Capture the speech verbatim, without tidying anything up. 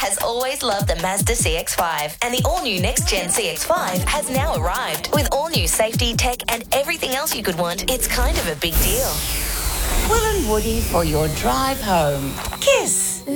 has always loved the Mazda C X five, and the all-new next-gen C X five has now arrived. With all-new safety, tech, and everything else you could want, it's kind of a big deal. Will and Woody for your drive home. Kiss.